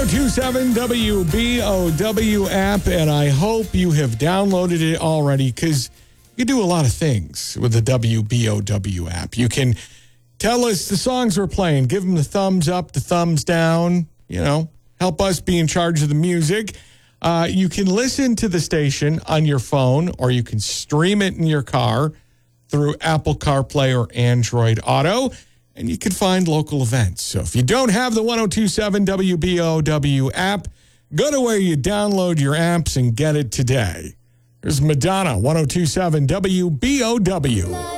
1027 WBOW app, and I hope you have downloaded it already because you do a lot of things with the WBOW app. You can tell us the songs we're playing, give them the thumbs up, the thumbs down, help us be in charge of the music. You can listen to the station on your phone, or you can stream it in your car through Apple CarPlay or Android Auto, and you can find local events. So if you don't have the 1027 WBOW app, go to where you download your apps and get it today. Here's Madonna, 1027 WBOW.